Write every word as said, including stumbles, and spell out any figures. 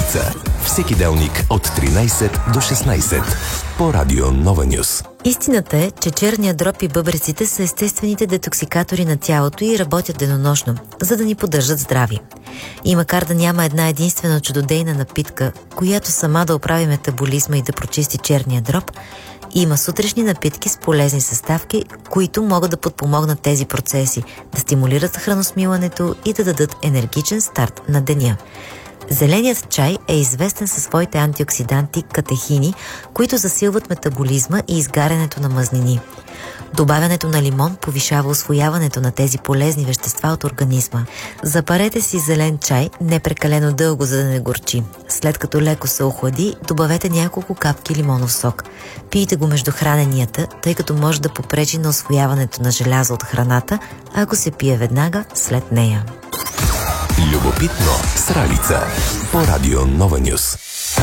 Сралица. Всеки делник от тринайсет до шестнайсет по Радио Нова Нюс. Истината е, че черният дроб и бъбреците са естествените детоксикатори на тялото и работят денонощно, за да ни поддържат здрави. И макар да няма една единствена чудодейна напитка, която сама да оправи метаболизма и да прочисти черния дроб, има сутрешни напитки с полезни съставки, които могат да подпомогнат тези процеси, да стимулират храносмилането и да дадат енергичен старт на деня. Зеленият чай е известен със своите антиоксиданти катехини, които засилват метаболизма и изгарянето на мазнини. Добавянето на лимон повишава усвояването на тези полезни вещества от организма. Запарете си зелен чай не прекалено дълго, за да не горчи. След като леко се охлади, добавете няколко капки лимонов сок. Пийте го между храненията, тъй като може да попречи на усвояването на желязо от храната, ако се пие веднага след нея. Любопитно Сралица по Радио Нова Нюс.